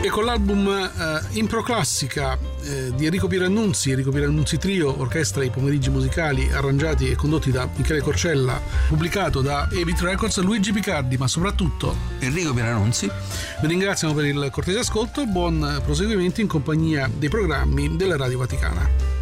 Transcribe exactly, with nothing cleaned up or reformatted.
E con l'album eh, Impro Classica eh, di Enrico Pierannunzi, Enrico Pierannunzi Trio, orchestra I pomeriggi musicali, arrangiati e condotti da Michele Corcella, pubblicato da Ebit Records, Luigi Picardi, ma soprattutto Enrico Pierannunzi. Vi ringraziamo per il cortese ascolto e buon proseguimento in compagnia dei programmi della Radio Vaticana.